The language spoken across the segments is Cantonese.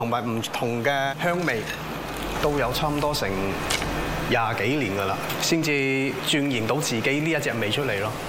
同埋唔同嘅香味，都有差唔多成20幾年㗎啦，先至鑽研到自己呢一隻味出嚟咯。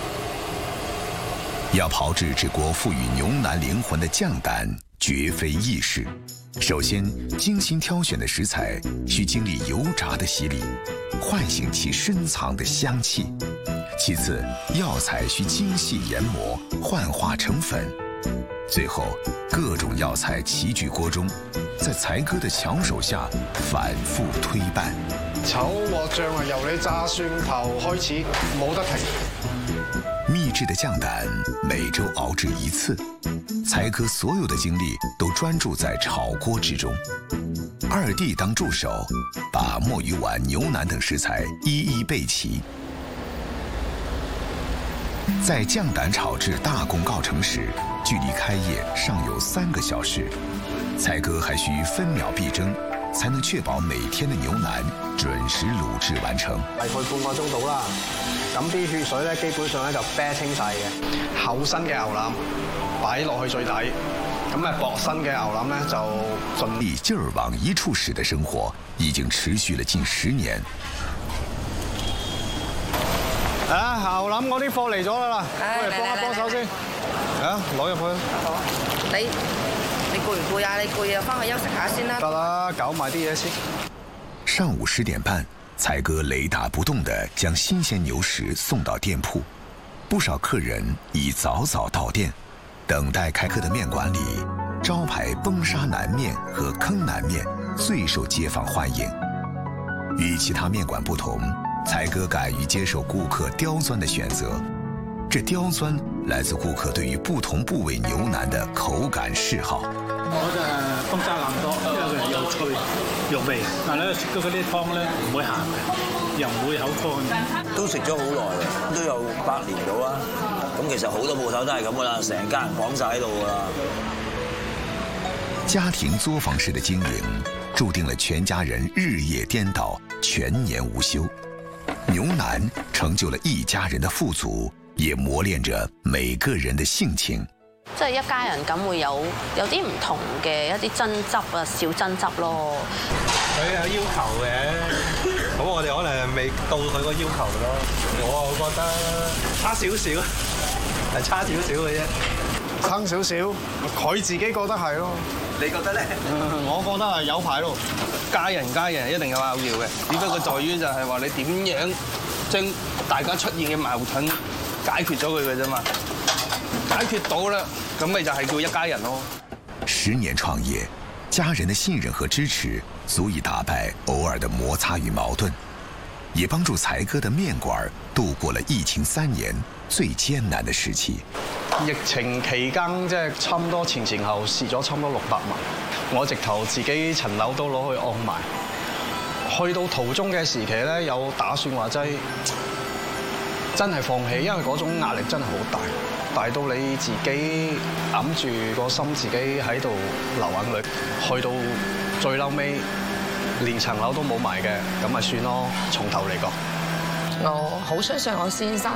要炮制这锅赋予牛腩灵魂的酱胆，绝非易事。首先，精心挑选的食材需经历油炸的洗礼，唤醒其深藏的香气。其次，药材需精细研磨，幻化成粉。最后，各种药材齐聚锅中，在才哥的巧手下反复推拌。 炒鑊醬啊，由你炸蒜頭開始，冇得停。 秘制的酱胆每周熬制1次，才哥所有的精力都专注在炒锅之中。二弟当助手，把墨鱼丸、牛腩等食材一一备齐。在酱胆炒制大功告成时，距离开业尚有3个小時，才哥還需分秒必爭，才能確保每天的牛腩準時滷製完成。 大概半個鐘到啦，咁啲血水咧基本上咧就啤清晒嘅。厚身嘅牛腩擺落去最底，咁啊薄身嘅牛腩咧就盡力劲儿往一處使的生活已經持續了近10年。 牛腩嗰啲貨嚟咗啦，過嚟幫一幫手先。攞入去。 好，你攰唔攰啊？你攰啊，翻去休息下先啦。 得啦，搞埋啲嘢先。 上午10點半，才哥雷打不動地將新鮮牛食送到店鋪，不少客人已早早到店，等待開課的麵館裡，招牌崩沙腩麵和坑腩麵最受街坊歡迎。與其他麵館不同，才哥敢於接受顧客刁鑽的選擇，這刁鑽來自顧客對於不同部位牛腩的口感嗜好。 我就係崩沙腩多，因為佢有脆肉味，但係咧食到嗰啲湯咧唔會鹹嘅，又唔會口乾。 都食咗好耐啦，都有8年到啦。咁其實好多鋪頭都係咁噶啦，成家人綁晒喺度噶啦。 家庭作坊式的經營，注定了全家人日夜顛倒，全年無休。牛腩成就了一家人的富足，也磨練着每個人的性情。 即係一家人咁會有啲唔同嘅一啲爭執啊，小爭執咯。 佢有要求嘅，咁我哋可能未到佢個要求咯。我覺得差少少，係差少少嘅啫，差少少，佢自己覺得係咯。你覺得咧？我覺得係有排咯。家人一定有拗撬嘅，只不過在於就係話你點樣將大家出現嘅矛盾解決咗佢嘅啫嘛。解決到了，咁咪就係叫一家人咯。 10年創業，家人的信任和支持足以打敗偶爾的摩擦與矛盾，也幫助才哥的麵館度過了疫情3年最艱難的時期。 疫情期間即係差唔多前後蝕咗差唔多600萬，我直頭自己層樓都攞去按埋。去到途中嘅時期咧，有打算話真係放棄，因為嗰種壓力真係好大，大到你自己揞住個心，自己喺度流眼淚。去到最嬲尾，連層樓都冇埋嘅，咁咪算咯，從頭嚟過。 我好相信我先生，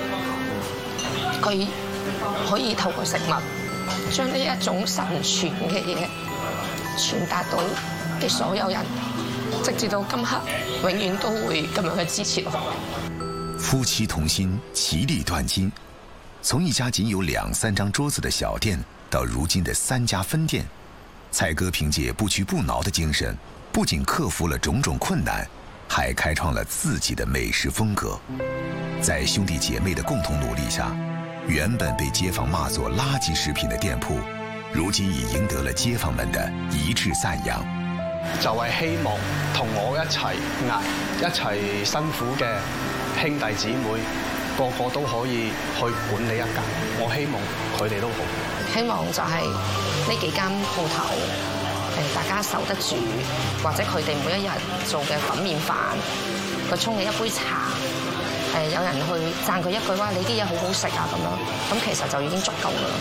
佢可以透過食物將呢一種神傳嘅嘢傳達到俾所有人，直至到今刻，永遠都會咁樣去支持我。 夫妻同心，其利斷金。從一家僅有2、3張桌子的小店，到如今的3家分店，才哥憑借不屈不撓的精神，不僅克服了種種困難，還開創了自己的美食風格。在兄弟姐妹的共同努力下，原本被街坊罵作垃圾食品的店鋪，如今已贏得了街坊們的一致讚揚。 就係希望同我一齊捱、一齊辛苦嘅兄弟姊妹，個個都可以去管理一間。我希望佢哋都好。 希望就係呢幾間鋪頭，大家守得住，或者佢哋每一日做嘅粉麵飯，佢沖嘅一杯茶，有人去讚佢一句話，你啲嘢好好食啊咁樣，咁其實就已經足夠啦。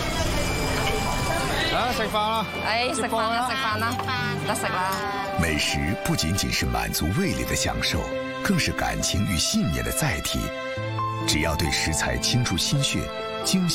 食飯啦！ 食飯啦！食飯啦！得食啦！ 美食不僅僅是滿足味蕾的享受，更是感情與信念的載體。只要對食材傾注心血，精心